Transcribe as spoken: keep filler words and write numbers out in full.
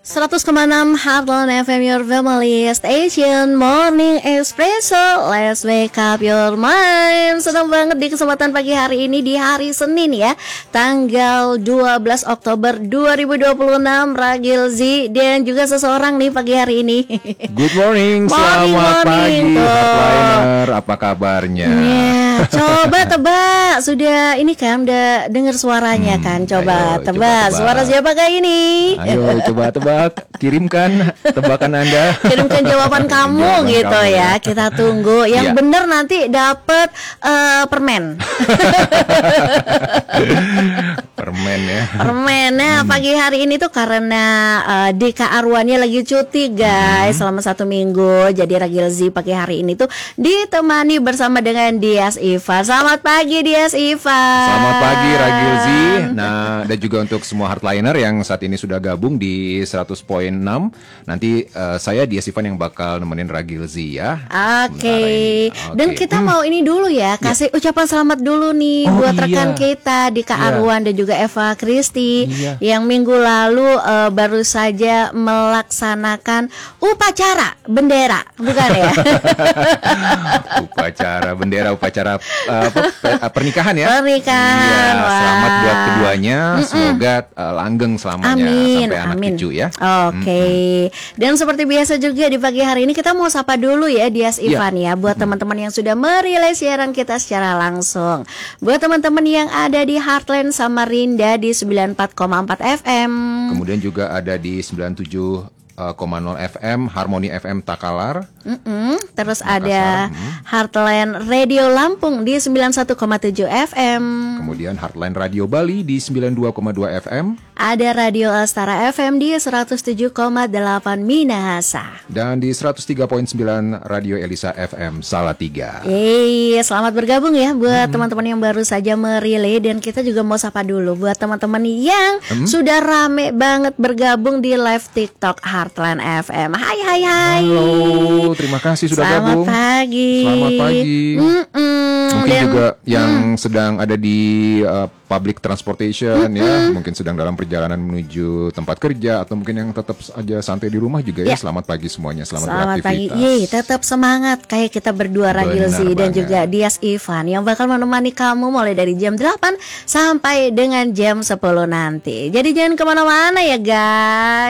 seratus koma enam Heartland F M, your family station. Morning Espresso, let's wake up your mind. Senang banget di kesempatan pagi hari ini, di hari Senin ya, tanggal dua belas Oktober dua ribu dua puluh enam. Ragil Z dan juga seseorang nih pagi hari ini. Good morning, Morning, selamat morning, pagi tuh. Heartliner, apa kabarnya? Ya, coba tebak, sudah ini kan udah dengar suaranya Hmm, kan? Coba ayo, coba tebak, tebak. suara siapakah ini? Ayo coba tebak, kirimkan tebakan Anda. Kirimkan jawaban kamu Jawaban gitu kamu, ya. Kita tunggu. Yang Iya. benar nanti dapat eh, permen. Permen ya. Permen. Nah, pagi hari ini tuh karena eh, Dika Arwannya lagi cuti guys selama satu minggu. Jadi Ragil Z pagi hari ini tuh ditemani bersama dengan Dias Ivan. Selamat pagi Dias Ivan. Selamat pagi Ragil Z. Nah, dan juga untuk semua Heartliner yang saat ini sudah gabung di seratus koma enam. Nanti eh, saya Dias Ivan yang bakal nemenin Ragil Z ya. Oke, Sementara ini. Oke. dan kita mau ini dulu ya, kasih ucapan selamat dulu nih Oh, buat iya. rekan kita Dika Iya. Arwan dan juga Eva Kristi Iya. yang minggu lalu eh, baru saja melaksanakan upacara bendera, bukan ya? Upacara bendera, upacara eh, apa, pe- eh, pernikahan ya. Pernikahan, Iya, wah. selamat buat keduanya. Semoga eh, langgeng selamanya Amin, sampai anak amin. cucu ya. Oke, dan seperti biasa juga di pagi hari ini kita mau sapa dulu ya Dias Iya. Ivan ya, buat teman-teman yang sudah merilai siaran kita secara langsung. Buat teman-teman yang ada di Heartland Samarinda di sembilan puluh empat koma empat F M. Kemudian juga ada di sembilan puluh tujuh koma nol F M, Harmoni F M Takalar. Mm-mm. Terus Makassar, ada mm. Heartland Radio Lampung di sembilan puluh satu koma tujuh F M. Kemudian Heartline Radio Bali di sembilan puluh dua koma dua F M. Ada Radio Astara F M di seratus tujuh koma delapan Minahasa. Dan di seratus tiga koma sembilan Radio Elisa F M Salatiga. Yeay, selamat bergabung ya buat teman-teman yang baru saja merilai. Dan kita juga mau sapa dulu buat teman-teman yang sudah rame banget bergabung di live TikTok Heartland F M. Hai hai hai. Halo, terima kasih sudah Selamat gabung. pagi. Selamat pagi. Mm-mm. Mungkin Dan- juga yang sedang ada di uh, public transportation ya, mungkin sedang dalam perjalanan menuju tempat kerja, atau mungkin yang tetap aja santai di rumah juga ya. Ya. Selamat pagi semuanya, selamat, Selamat pagi. beraktivitas. Yeay, tetap semangat kayak kita berdua Ragil Benar Z dan banget. juga Dias Ivan yang bakal menemani kamu mulai dari jam delapan sampai dengan jam sepuluh nanti. Jadi jangan kemana-mana ya guys.